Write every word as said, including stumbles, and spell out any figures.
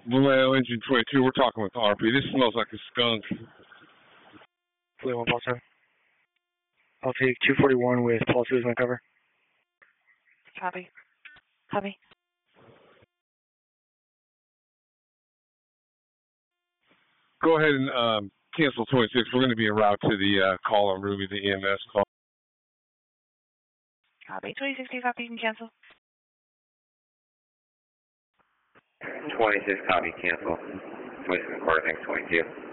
Vallejo Engine twenty-two, we're talking with R P. This smells like a skunk. Vallejo one Paul seven. I'll take two forty-one with Paul two as my cover. Copy. Copy. Go ahead and um, cancel twenty-six. We're going to be en route to the uh, call on Ruby, the E M S call. Copy. twenty-six, copy, you can cancel. twenty-six, copy, cancel. twenty-six, quarter, thanks, twenty-two.